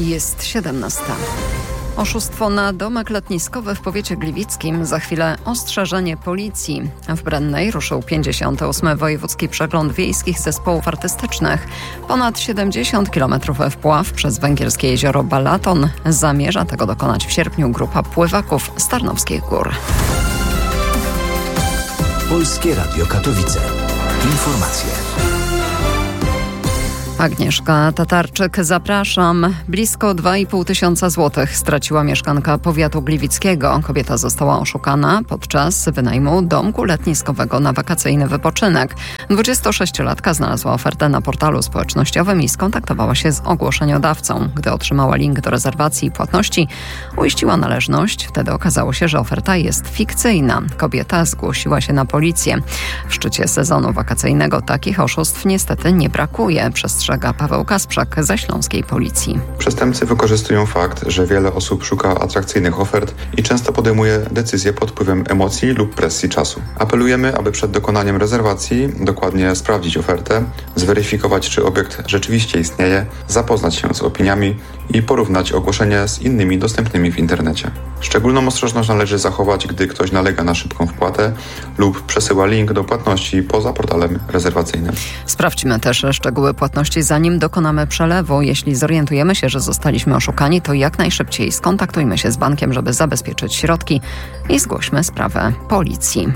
Jest 17. Oszustwo na domek letniskowy w powiecie gliwickim. Za chwilę ostrzeżenie policji. W Brennej ruszył 58. Wojewódzki Przegląd Wiejskich Zespołów Artystycznych. Ponad 70 km wpław przez węgierskie jezioro Balaton. Zamierza tego dokonać w sierpniu grupa pływaków z Tarnowskich Gór. Polskie Radio Katowice. Informacje. Agnieszka Tatarczyk, zapraszam. Blisko 2,5 tysiąca złotych straciła mieszkanka powiatu gliwickiego. Kobieta została oszukana podczas wynajmu domku letniskowego na wakacyjny wypoczynek. 26-latka znalazła ofertę na portalu społecznościowym i skontaktowała się z ogłoszeniodawcą. Gdy otrzymała link do rezerwacji i płatności, uiściła należność. Wtedy okazało się, że oferta jest fikcyjna. Kobieta zgłosiła się na policję. W szczycie sezonu wakacyjnego takich oszustw niestety nie brakuje. Przestrzega Paweł Kasprzak ze śląskiej policji. Przestępcy wykorzystują fakt, że wiele osób szuka atrakcyjnych ofert i często podejmuje decyzje pod wpływem emocji lub presji czasu. Apelujemy, aby przed dokonaniem rezerwacji dokładnie sprawdzić ofertę, zweryfikować, czy obiekt rzeczywiście istnieje, zapoznać się z opiniami i porównać ogłoszenie z innymi dostępnymi w internecie. Szczególną ostrożność należy zachować, gdy ktoś nalega na szybką wpłatę lub przesyła link do płatności poza portalem rezerwacyjnym. Sprawdźmy też szczegóły płatności, zanim dokonamy przelewu. Jeśli zorientujemy się, że zostaliśmy oszukani, to jak najszybciej skontaktujmy się z bankiem, żeby zabezpieczyć środki i zgłośmy sprawę policji.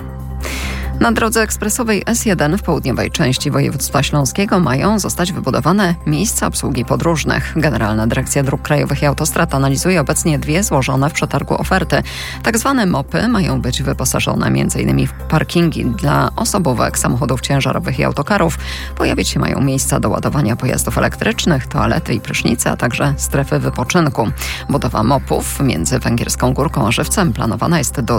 Na drodze ekspresowej S1 w południowej części województwa śląskiego mają zostać wybudowane miejsca obsługi podróżnych. Generalna Dyrekcja Dróg Krajowych i Autostrad analizuje obecnie 2 złożone w przetargu oferty. Tak zwane MOP-y mają być wyposażone m.in. w parkingi dla osobówek, samochodów ciężarowych i autokarów. Pojawić się mają miejsca do ładowania pojazdów elektrycznych, toalety i prysznice, a także strefy wypoczynku. Budowa MOP-ów między Węgierską Górką a Żywcem planowana jest do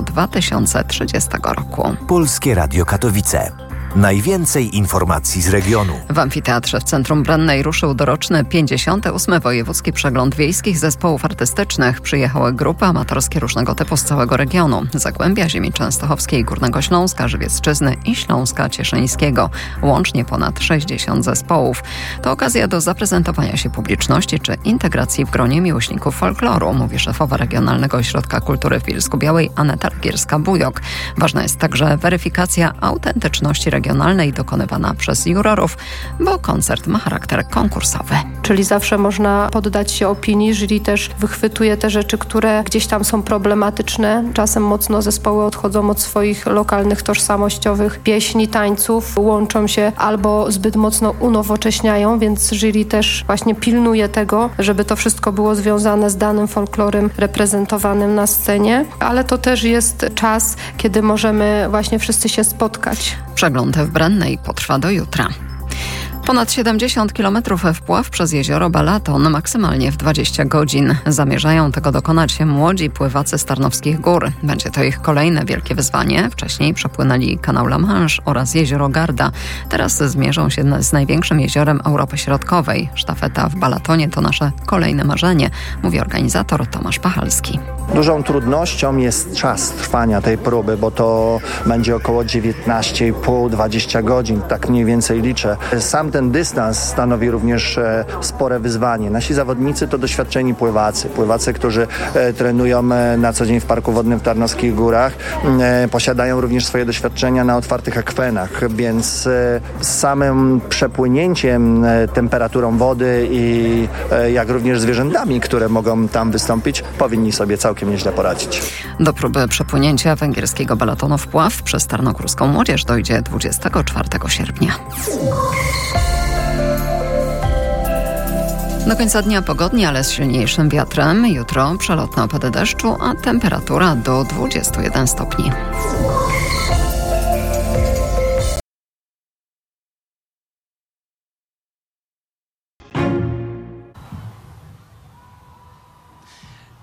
2030 roku. Polskie Radio Katowice. Najwięcej informacji z regionu. W amfiteatrze w centrum Brennej ruszył doroczny 58. Wojewódzki Przegląd Wiejskich Zespołów Artystycznych. Przyjechały grupy amatorskie różnego typu z całego regionu. Zagłębia Ziemi Częstochowskiej, Górnego Śląska, Żywiecczyzny i Śląska Cieszyńskiego. Łącznie ponad 60 zespołów. To okazja do zaprezentowania się publiczności czy integracji w gronie miłośników folkloru, mówi szefowa Regionalnego Ośrodka Kultury w Bielsku-Białej Aneta Gierska-Bujok. Ważna jest także weryfikacja autentyczności regionalnej dokonywana przez jurorów, bo koncert ma charakter konkursowy. Czyli zawsze można poddać się opinii, jury też wychwytuje te rzeczy, które gdzieś tam są problematyczne. Czasem mocno zespoły odchodzą od swoich lokalnych, tożsamościowych pieśni, tańców, łączą się albo zbyt mocno unowocześniają, więc jury też właśnie pilnuje tego, żeby to wszystko było związane z danym folklorem reprezentowanym na scenie, ale to też jest czas, kiedy możemy właśnie wszyscy się spotkać. Przegląd w Brennej potrwa do jutra. Ponad 70 km wpław przez jezioro Balaton, maksymalnie w 20 godzin. Zamierzają tego dokonać młodzi pływacy z Tarnowskich Gór. Będzie to ich kolejne wielkie wyzwanie. Wcześniej przepłynęli kanał La Manche oraz jezioro Garda. Teraz zmierzą się z największym jeziorem Europy Środkowej. Sztafeta w Balatonie to nasze kolejne marzenie, mówi organizator Tomasz Pachalski. Dużą trudnością jest czas trwania tej próby, bo to będzie około 19,5-20 godzin, tak mniej więcej liczę. Sam ten dystans stanowi również spore wyzwanie. Nasi zawodnicy to doświadczeni pływacy, którzy trenują na co dzień w Parku Wodnym w Tarnowskich Górach. Posiadają również swoje doświadczenia na otwartych akwenach, więc z samym przepłynięciem, temperaturą wody i jak również zwierzętami, które mogą tam wystąpić, powinni sobie całkiem nieźle poradzić. Do próby przepłynięcia węgierskiego Balatonu wpław przez tarnogórską młodzież dojdzie 24 sierpnia. Do końca dnia pogodnie, ale z silniejszym wiatrem. Jutro przelotne opady deszczu, a temperatura do 21 stopni.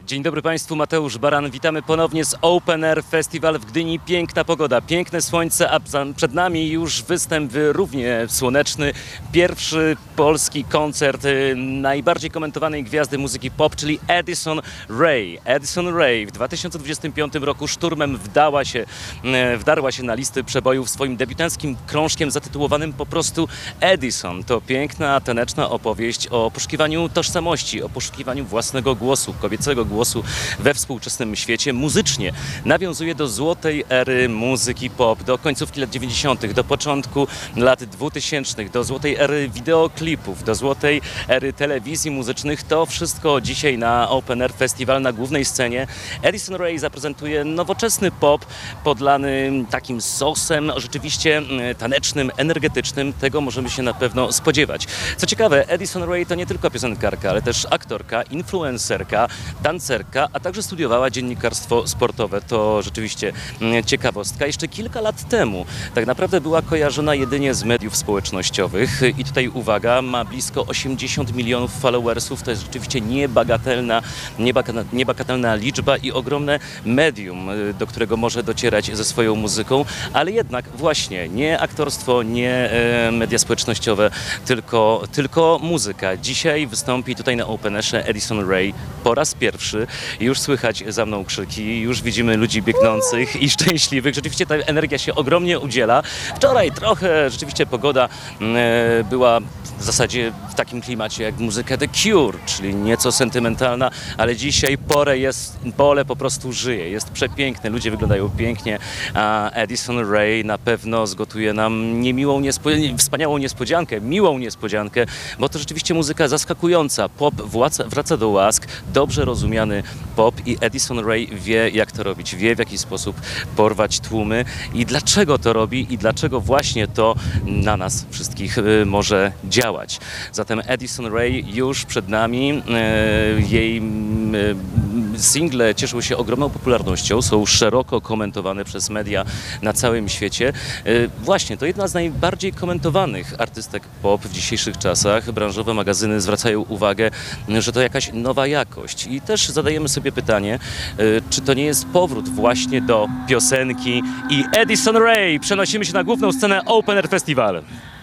Dzień dobry Państwu, Mateusz Baran. Witamy ponownie z Open Air Festival w Gdyni. Piękna pogoda, piękne słońce, a przed nami już występ równie słoneczny. Pierwszy polski koncert najbardziej komentowanej gwiazdy muzyki pop, czyli Addison Rae. Addison Rae w 2025 roku szturmem wdarła się na listy przebojów swoim debiutanckim krążkiem zatytułowanym po prostu Addison. To piękna, taneczna opowieść o poszukiwaniu tożsamości, o poszukiwaniu własnego głosu, kobiecego głosu we współczesnym świecie. Muzycznie nawiązuje do złotej ery muzyki pop, do końcówki lat 90., do początku lat 2000., do złotej ery wideoklipów, do złotej ery telewizji muzycznych. To wszystko dzisiaj na Open Air Festival na głównej scenie. Addison Rae zaprezentuje nowoczesny pop podlany takim sosem rzeczywiście tanecznym, energetycznym. Tego możemy się na pewno spodziewać. Co ciekawe, Addison Rae to nie tylko piosenkarka, ale też aktorka, influencerka, tancerka, a także studiowała dziennikarstwo sportowe. To rzeczywiście ciekawostka. Jeszcze kilka lat temu tak naprawdę była kojarzona jedynie z mediów społecznościowych i tutaj uwaga, ma blisko 80 milionów followersów. To jest rzeczywiście niebagatelna liczba i ogromne medium, do którego może docierać ze swoją muzyką, ale jednak właśnie nie aktorstwo, nie media społecznościowe, tylko muzyka. Dzisiaj wystąpi tutaj na Open Airze Addison Rae po raz pierwszy. Już słychać za mną krzyki, już widzimy ludzi biegnących i szczęśliwych. Rzeczywiście ta energia się ogromnie udziela. Wczoraj trochę rzeczywiście pogoda była w zasadzie w takim klimacie jak muzyka The Cure, czyli nieco sentymentalna, ale dzisiaj pole po prostu żyje. Jest przepiękne, ludzie wyglądają pięknie, a Addison Rae na pewno zgotuje nam wspaniałą niespodziankę, miłą niespodziankę, bo to rzeczywiście muzyka zaskakująca. Pop wraca do łask, dobrze rozumiany pop i Addison Rae wie, jak to robić, wie, w jaki sposób porwać tłumy i dlaczego to robi i dlaczego właśnie to na nas wszystkich może działać. Zatem Addison Rae już przed nami. Jej single cieszą się ogromną popularnością, są szeroko komentowane przez media na całym świecie. Właśnie, to jedna z najbardziej komentowanych artystek pop w dzisiejszych czasach. Branżowe magazyny zwracają uwagę, że to jakaś nowa jakość. I też zadajemy sobie pytanie, czy to nie jest powrót właśnie do piosenki i Addison Rae. Przenosimy się na główną scenę Open Air Festival.